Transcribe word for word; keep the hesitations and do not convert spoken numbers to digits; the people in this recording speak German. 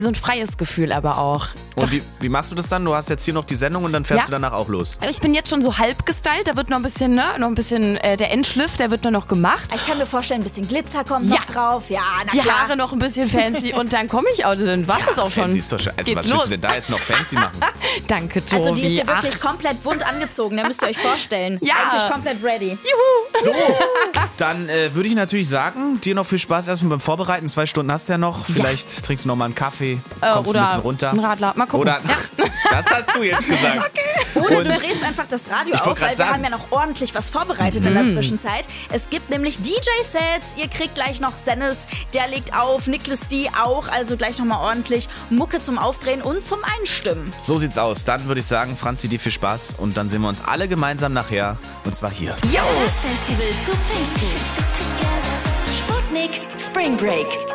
so ein freies Gefühl aber auch. Und wie, wie machst du das dann? Du hast jetzt hier noch die Sendung und dann fährst Ja. du danach auch los. Ich bin jetzt schon so halb gestylt, da wird noch ein bisschen, ne, noch ein bisschen, äh, der Endschliff, der wird nur noch gemacht. Ich kann mir vorstellen, ein bisschen Glitzer kommt Ja. noch drauf. Ja, na Die klar. Haare noch ein bisschen fancy und dann komme ich auch, dann war es auch schon. Fancy ist doch schon. Also Geht's was los. willst du denn da jetzt noch fancy machen? Danke, Tobi. Also die ist hier Ach, wirklich komplett bunt angezogen, da müsst ihr euch vorstellen. Ja. Eigentlich komplett ready. So, dann äh, würde ich natürlich sagen, dir noch viel Spaß erstmal beim Vorbereiten. Zwei Stunden hast du ja noch. Vielleicht trinkst du noch mal einen Kaffee, äh, kommst oder ein bisschen runter. ein Radler. Mal gucken. Oder, das hast du jetzt gesagt. Oder Und- du drehst einfach das Radio Ich wollt auf, grad weil wir sagen. haben ja noch ordentlich was vorbereitet in der Zwischenzeit. Es gibt nämlich D J-Sets, ihr kriegt gleich noch Sennis, der legt auf, Nicholas D auch, also gleich nochmal ordentlich Mucke zum Aufdrehen und zum Einstimmen. So sieht's aus. Dann würde ich sagen, Franzi, dir viel Spaß. Und dann sehen wir uns alle gemeinsam nachher. Und zwar hier. Das Festival zu Pfingsten. Sputnik Spring Break.